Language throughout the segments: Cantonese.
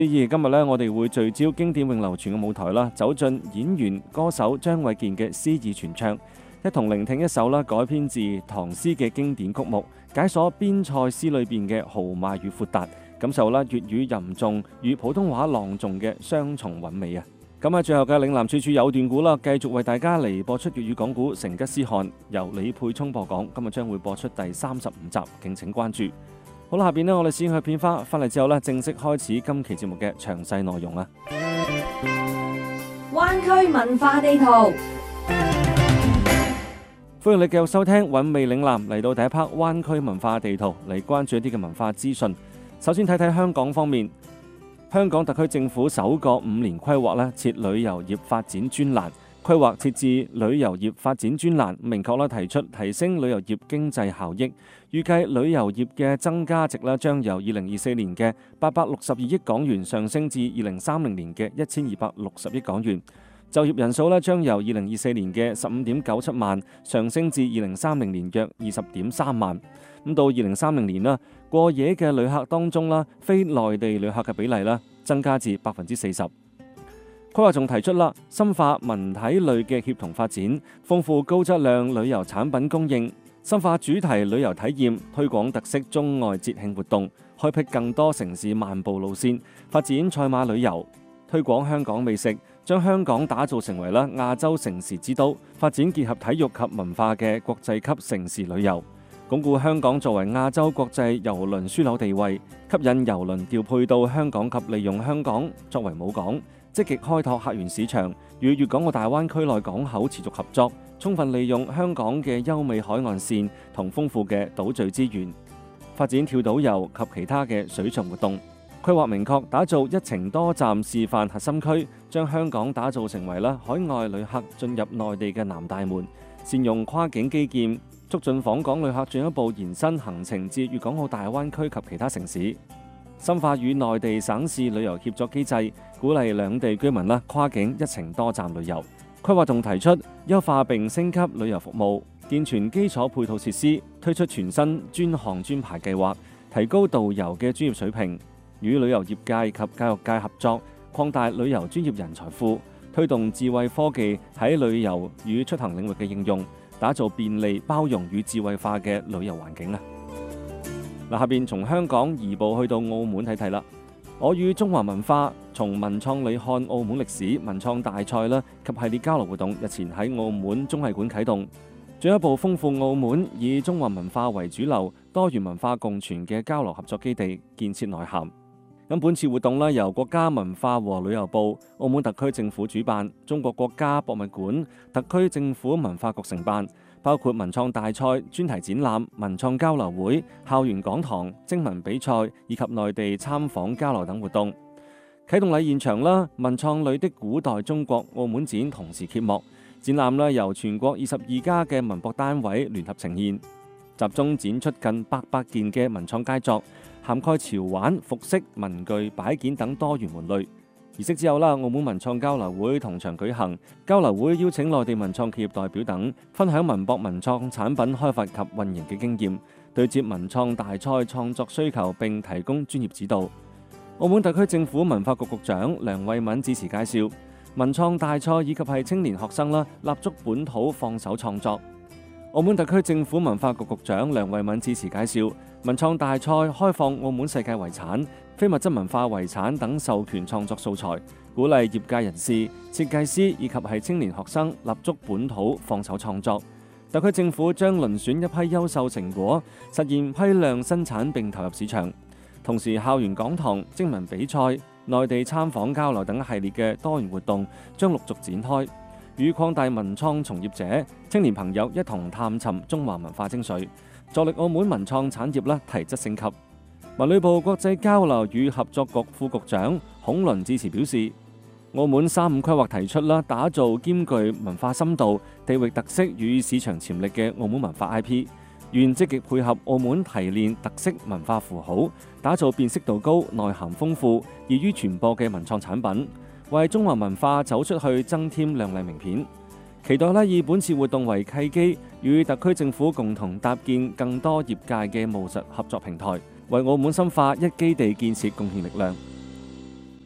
今日咧，我哋會聚焦經典永流傳嘅舞台啦，走進演員歌手張衛健嘅詩意傳唱，一同聆聽一首啦改編自唐詩嘅經典曲目，解鎖邊塞詩裏邊嘅豪邁與闊達，感受啦粵語吟誦與普通話朗誦嘅雙重韻味啊！咁喺最後嘅嶺南處處有段古啦，繼續為大家嚟播出粵語講古《成吉思汗》，由李沛聰播講，今日將會播出第35集，敬請關注。好啦，下邊呢，我哋先去片花，翻嚟之後呢，正式開始今期節目嘅詳細內容啊！ 灣區文化地圖， 歡迎你繼續收聽韻味嶺南，嚟到第一 part 灣區文化地圖，嚟關注一啲嘅文化資訊。首先睇睇香港方面，香港特區政府首個5年規劃呢，設旅遊業發展專欄。規劃設置旅遊業發展專欄，明確提出提升旅遊業經濟效益，預計旅遊業嘅增加值將由2024年嘅862億港元上升至2030年嘅1260億港元。就業人數將由2024年嘅15.97萬上升至2030年約20.3萬。咁到2030年啦，過夜嘅旅客當中非內地旅客嘅比例增加至40%。規劃仲提出啦，深化文體類嘅協同發展，豐富高質量旅遊產品供應，深化主題旅遊體驗，推廣特色中外節慶活動，開闢更多城市漫步路線，發展賽馬旅遊，推廣香港美食，將香港打造成為亞洲城市之都，發展結合體育及文化嘅國際級城市旅遊，鞏固香港作為亞洲國際郵輪樞紐地位，吸引郵輪調配到香港及利用香港作為母港。積極開拓客源市場，與粵港澳大灣區內港口持續合作，充分利用香港嘅優美海岸線同豐富嘅島嶼資源，發展跳島遊及其他嘅水上活動。規劃明確打造一程多站示範核心區，將香港打造成為海外旅客進入內地嘅南大門，善用跨境基建，促進訪港旅客進一步延伸行程至粵港澳大灣區及其他城市。深化與內地省市旅遊協作機制，鼓勵兩地居民跨境一程多站旅遊。規劃仲提出優化並升級旅遊服務，健全基礎配套設施，推出全新專項專牌計劃，提高導遊嘅專業水平，與旅遊業界及教育界合作，擴大旅遊專業人才庫，推動智慧科技喺旅遊與出行領域嘅應用，打造便利、包容與智慧化嘅旅遊環境。下邊從香港移步去到澳門睇睇啦。我與中華文化從文創里看澳門歷史文創大賽及系列交流活動日前喺澳門綜藝館啟動，進一步豐富澳門以中華文化為主流、多元文化共存嘅交流合作基地建設內涵。本次活動由國家文化和旅遊部、澳門特區政府主辦，中國國家博物館、特區政府文化局承辦。包括文創大賽、專題展覽、文創交流會、校園講堂、徵文比賽以及內地參訪交流等活動。啟動禮現場文創裏的古代中國澳門展同時揭幕。展覽由全國22家嘅文博單位聯合呈現，集中展出近800件嘅文創佳作，涵蓋潮玩、服飾、文具、擺件等多元門類。儀式之後澳門文創交流會同場舉行，交流會邀請內地文創企業代表等分享文博文創產品開發及運營嘅經驗，對接文創大賽創作需求並提供專業指導。澳門特區政府文化局局長梁慧敏致辭介紹，文創大賽以及係青年學生立足本土放手創作。澳門特區政府文化局局長梁慧敏致辭介紹，文創大賽開放澳門世界遺產、非物質文化遺產等授權創作素材，鼓勵業界人士、設計師以及係青年學生立足本土放手創作。特區政府將遴選一批優秀成果，實現批量生產並投入市場。同時，校園講堂、徵文比賽、內地參訪交流等系列嘅多元活動將陸續展開，與擴大文創從業者、青年朋友一同探尋中華文化精髓，助力澳門文創產業提質升級。文旅部國際交流與合作局副局長孔倫致辭表示，澳門35規劃提出打造兼具文化深度、地域特色與市場潛力嘅澳門文化 IP， 願積極配合澳門提煉特色文化符號，打造辨識度高、內涵豐富、易於傳播嘅文創產品，為中華文化走出去增添亮麗名片。期待以本次活動為契機，與特區政府共同搭建更多業界嘅務實合作平台，為澳門深化一基地建設貢獻力量。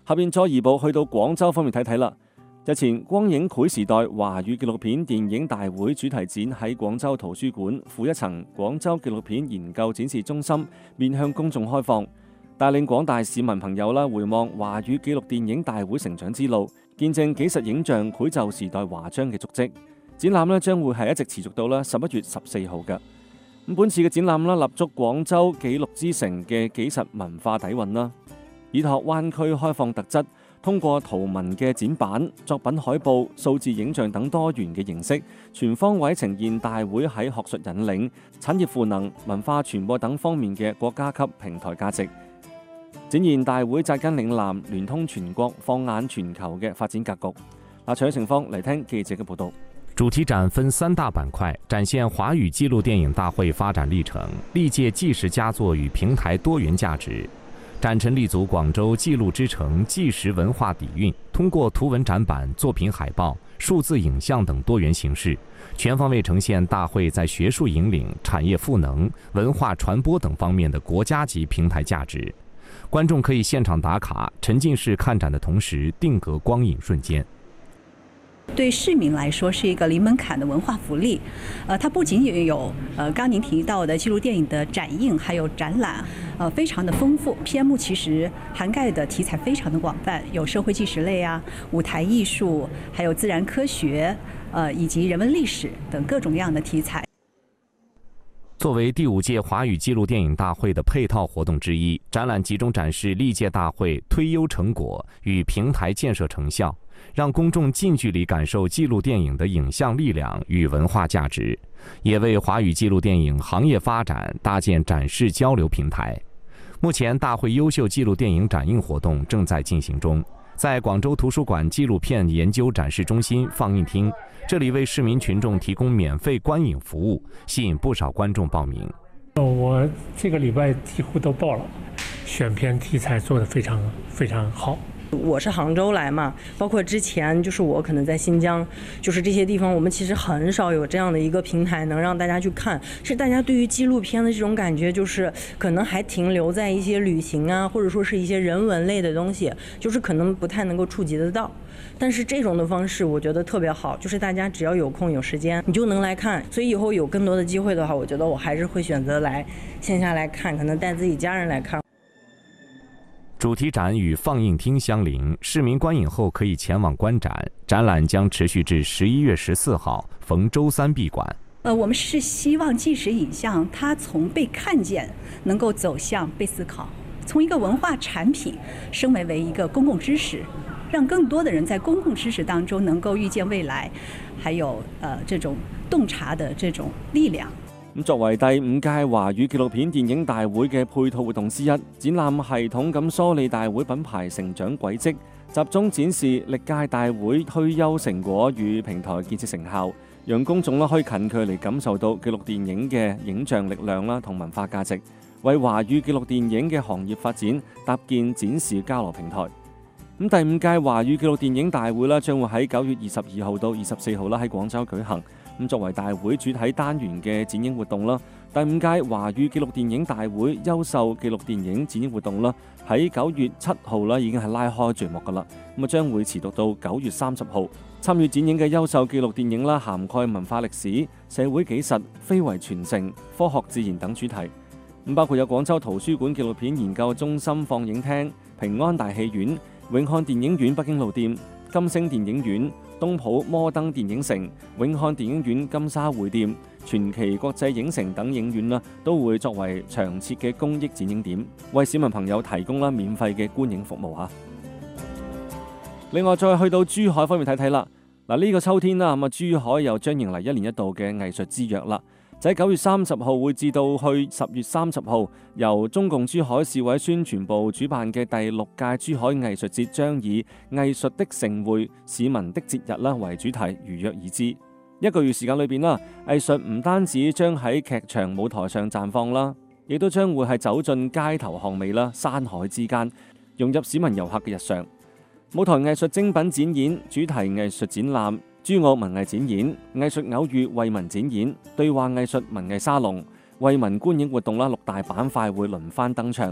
下邊再移步去到廣州方面睇睇啦。日前，光影繪時代華語紀錄片電影大會主題展喺廣州圖書館負一層廣州紀錄片研究展示中心面向公眾開放，帶領廣大市民朋友回望華語紀錄電影大會成長之路，見證紀實影像繪就時代華章嘅足跡。展覽將會係一直持續到11月14號嘅。本次嘅展覽立足廣州紀錄之城嘅紀實文化底蘊啦，依託灣區開放特質，通過圖文嘅展板、作品海報、數字影像等多元嘅形式，全方位呈現大會喺學術引領、產業賦能、文化傳播等方面嘅國家級平台價值，展現大會扎根嶺南、聯通全國、放眼全球嘅發展格局。詳細情況嚟聽記者嘅報導。 主題展分3大板塊，展現華語紀錄電影大會發展歷程、歷屆紀實佳作與平台多元價值。展陳立足廣州紀錄之城紀實文化底蘊，通過圖文展板、作品海報、數字影像等多元形式，全方位呈現大會在學術引領、產業賦能、文化傳播等方面的國家級平台價值。觀眾可以現場打卡，沉浸式看展的同時，定格光影瞬間。 对市民来说是一个零门槛的文化福利，它不仅仅有刚您提到的纪录电影的展映，还有展览，非常的丰富。片目其实涵盖的题材非常的广泛，有社会纪实类啊、舞台艺术，还有自然科学，以及人文历史等各种各样的题材。 作为第5屆華語紀錄電影大會的配套活動之一，展覽集中展示歷屆大會推優成果與平台建設成效，讓公眾近距離感受紀錄電影的影像力量與文化價值，也為華語紀錄電影行業發展搭建展示交流平台。目前，大會優秀紀錄電影展映活動正在進行中。在廣州圖書館紀錄片研究展示中心放映廳，這裡為市民群眾提供免費觀影服務，吸引不少觀眾報名。 我這個禮拜幾乎都報了，選片題材做得非常非常好。 我是杭州來嘛，包括之前就是我可能在新疆，就是這些地方我們其實很少有這樣的一個平台能讓大家去看，是大家對於紀錄片的這種感覺就是可能還停留在一些旅行啊，或者說是一些人文類的東西，就是可能不太能夠觸及得到。但是這種的方式我覺得特別好，就是大家只要有空有時間你就能來看，所以以後有更多的機會的話，我覺得我還是會選擇來線下來看，可能帶自己家人來看。 主題展與放映廳相鄰，市民觀影後可以前往觀展。展覽將持續至11月14號，逢週3閉館。 我們是希望紀實影像它從被看見能夠走向被思考，從一個文化產品升為一個公共知識，讓更多的人在公共知識當中能夠遇見未來，還有這種洞察的這種力量。 作為第5屆華語紀錄片電影大會嘅配套活動之一，展覽系統咁梳理大會品牌成長軌跡，集中展示歷屆大會推優成果與平台建設成效，讓公眾可以近距離感受到紀錄電影嘅影像力量啦同文化價值，為華語紀錄電影嘅行業發展搭建展示交流平台。第5屆華語紀錄電影大會將會喺9月22號到24號喺廣州舉行。作為大會主體單元嘅展映活動啦，第5屆華語紀錄電影大會優秀紀錄電影展映活動啦，喺9月7號已經係拉開序幕㗎啦。將會持續到9月30號。參與展映嘅優秀紀錄電影啦，涵蓋文化歷史、社會紀實、非遺傳承、科學自然等主題。包括有廣州圖書館紀錄片研究中心放映廳、平安大戲院、永漢電影院北京路店、金星電影院、東圃摩登電影城、永漢電影院金沙會店、傳奇國際影城等影院都會作為常設嘅公益展映點，為市民朋友提供免費嘅觀影服務。另外再去到珠海方面睇睇啦，呢個秋天珠海又將迎嚟1年1度嘅藝術之約啦。就喺9月30號會至到去10月30號，由中共珠海市委宣傳部主辦嘅第6屆珠海藝術節，將以藝術的盛會、市民的節日為主題，如約而至。1個月時間裏邊藝術唔單止將喺劇場舞台上綻放啦，亦都將會係走進街頭巷尾啦、山海之間，融入市民遊客嘅日常。舞台藝術精品展演、主題藝術展覽、珠澳文藝展演、藝術偶遇惠民展演、對話藝術文藝沙龍、惠民觀影活動6大板塊會輪番登場。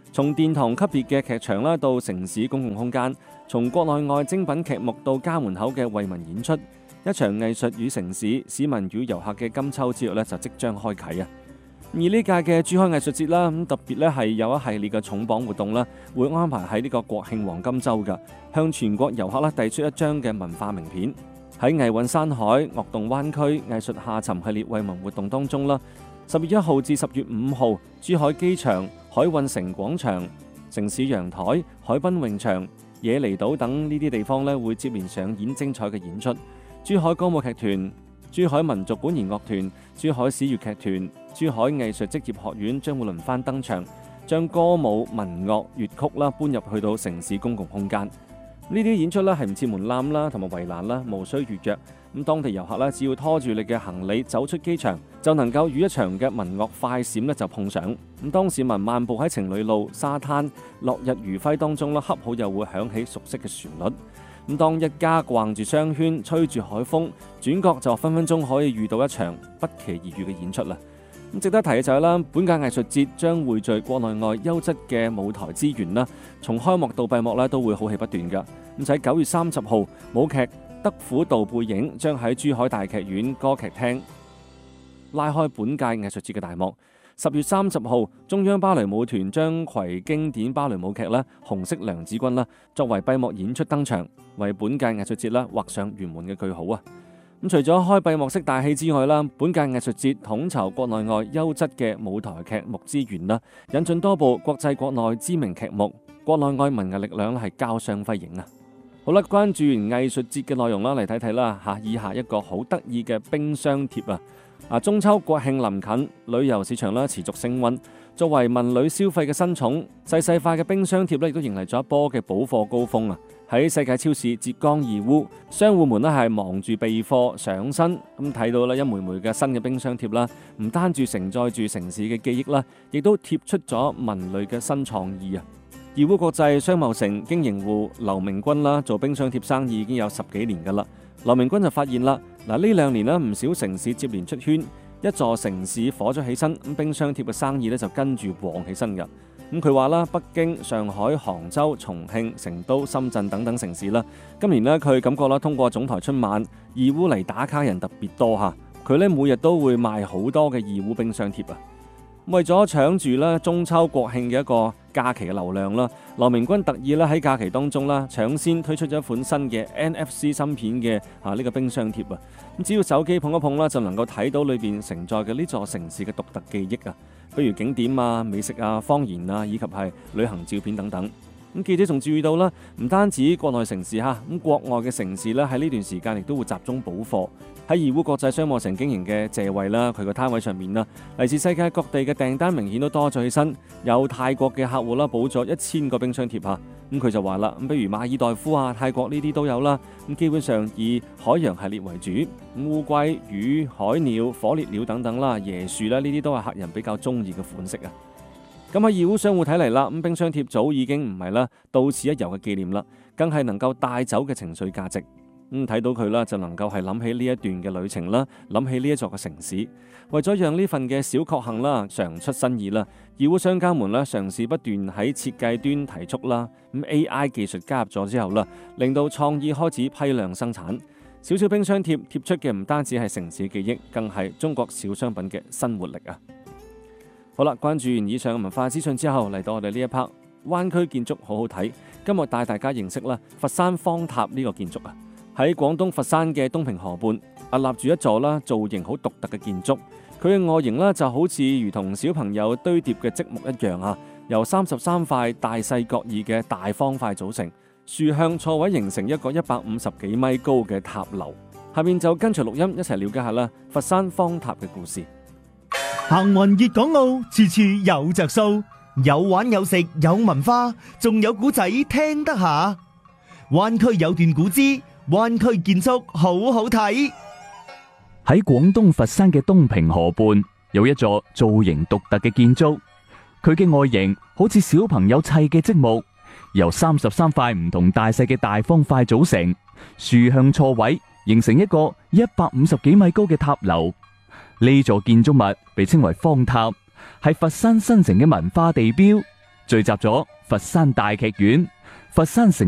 從殿堂級別嘅劇場啦，到城市公共空間，從國內外精品劇目到家門口嘅惠民演出，一場藝術與城市、市民與遊客嘅金秋之約咧就即將開啟啊！而呢屆嘅珠海藝術節啦，咁特別咧係有一系列嘅重磅活動啦，會安排喺呢個國慶黃金週㗎，向全國遊客啦遞出一張嘅文化名片。喺藝韻山海、鄂洞灣區藝術下沉系列惠民活動當中啦，10月1號至10月5號，珠海機場、海運城廣場、城市陽台、海濱泳場、野離島等呢啲地方咧，會接連上演精彩嘅演出。珠海歌舞劇團、珠海民族管弦樂團、珠海市粵劇團、珠海藝術職業學院將會輪番登場，將歌舞、民樂、粵曲啦搬入去到城市公共空間。呢啲演出咧係唔設門檻啦，同埋圍欄啦，無需預約。咁當地遊客咧只要拖住你嘅行李走出機場，就能夠與一場嘅民樂快閃咧就碰上。咁當市民漫步喺情侶路、沙灘、落日餘暉當中啦，恰好又會響起熟悉嘅旋律。咁當一家逛住商圈，吹住海風，轉角就分分鐘可以遇到一場不期而遇嘅演出啦。咁值得提嘅就係啦，本屆藝術節將匯聚國內外優質嘅舞台資源啦，從開幕到閉幕咧都會好戲不斷㗎。咁就喺9月30號，舞劇《德輔道背影》將喺珠海大劇院歌劇廳拉開本屆藝術節嘅大幕。10月30號，中央芭蕾舞團將攜經典芭蕾舞劇啦《紅色娘子軍》啦作為閉幕演出登場，為本屆藝術節啦畫上圓滿嘅句號啊！咁除咗開閉幕式大戲之外啦，本屆藝術節統籌國內外優質嘅舞台劇目資源啦，引進多部國際國內知名劇目，國內外文藝力量係交相輝映啊！好啦，關注完藝術節嘅內容啦，嚟睇睇啦嚇，以下一個好得意嘅冰箱貼啊！中秋國慶臨近，旅遊市場啦持續升溫。作為文旅消費嘅新寵，細塊嘅冰箱貼咧亦都迎嚟咗一波嘅補貨高峰啊！喺世界超市浙江義烏，商戶們咧係忙住備貨上新，咁睇到啦一枚枚嘅新嘅冰箱貼啦，唔單止承載住城市嘅記憶啦，亦都貼出咗文旅嘅新創意啊！義烏國際商貿城經營戶劉明軍啦，做冰箱貼生意已經有10幾年㗎啦。劉明軍就發現啦，呢2年啦唔少城市接連出圈，一座城市火咗起身，咁冰箱貼嘅生意咧就跟住旺起身㗎。咁佢話啦，北京、上海、杭州、重慶、成都、深圳等等城市啦，今年呢，佢感覺啦，通過總台春晚，義烏嚟打卡人特別多嚇，佢咧每日都會賣好多嘅義烏冰箱貼啊。為咗搶住啦中秋國慶嘅一個假期嘅流量啦，劉明軍特意咧喺假期當中啦搶先推出咗一款新嘅 NFC 芯片嘅呢個冰箱貼啊！咁只要手機碰一碰啦，就能夠睇到裏邊承載嘅呢座城市嘅獨特記憶啊，比如景點啊、美食啊、方言啊，以及係旅行照片等等。咁記者仲注意到啦，唔單止國內城市咁國外嘅城市咧喺呢段時間亦都會集中補貨。喺義烏國際商貿城經營嘅謝惠啦，佢個攤位上面啦，嚟自世界各地嘅訂單明顯都多咗起身，有泰國嘅客戶啦補咗1000個冰箱貼嚇，咁佢就話啦，咁比如馬爾代夫啊、泰國呢啲都有啦，咁基本上以海洋系列為主，烏龜、魚、海鳥、火烈鳥等等啦，椰樹啦呢啲都係客人比較中意嘅款式啊。咁喺義烏商戶睇嚟啦，咁冰箱貼早已經唔係啦到此一遊嘅紀念啦，更係能夠帶走嘅情緒價值。睇到佢啦，就能夠係諗起呢一段嘅旅程啦，諗起呢一座嘅城市。為咗讓呢份嘅小確幸啦，常出新意啦，義烏商家們啦嘗試不斷喺設計端提速啦，咁 AI 技術加入咗之後啦，令到創意開始批量生產。小小冰箱貼貼出嘅唔單止係城市記憶，更係中國小商品嘅新活力啊！好啦，關注完以上嘅文化資訊之後，嚟到我哋呢一 part 灣區建築好好睇。今日帶大家認識啦佛山方塔呢個建築啊！喺廣東佛山嘅東平河畔，立住一座啦造型好獨特嘅建築。佢嘅外形啦就好似如同小朋友堆疊嘅積木一樣啊，由33塊大細各異嘅大方塊組成，豎向錯位形成一個150幾米高嘅塔樓。下面就跟隨錄音一齊了解下啦佛山方塔嘅故事。 行雲粵港澳，處處有着數，有玩有食有文化，仲有古仔聽得下。灣區有段古之灣區建築好好睇。 喺廣東佛山嘅東平河畔，有一座造型獨特嘅建築，佢嘅外形好似小朋友砌嘅積木，由33塊唔同大細嘅大方塊組成，豎向錯位，形成一個150幾米高嘅塔樓。呢座建築物被稱為方塔，係佛山新城嘅文化地標。 聚集咗佛山大劇院、佛山城